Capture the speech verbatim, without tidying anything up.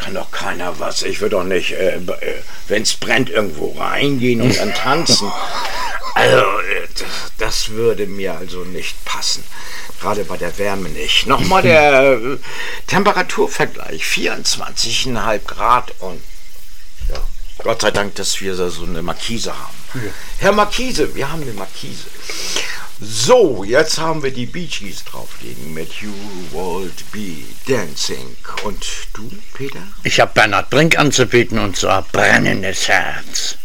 kann doch keiner was. Ich würde doch nicht, äh, äh, wenn es brennt, irgendwo reingehen und dann tanzen. Also, äh, das würde mir also nicht passen. Gerade bei der Wärme nicht. Nochmal der äh, Temperaturvergleich. vierundzwanzig Komma fünf Grad und ja, Gott sei Dank, dass wir so eine Markise haben. Ja. Herr Markise, wir haben eine Markise. So, jetzt haben wir die Bee Gees drauflegen mit You Would Be Dancing. Und du, Peter? Ich habe Bernhard Brink anzubieten und zwar Brennendes Herz.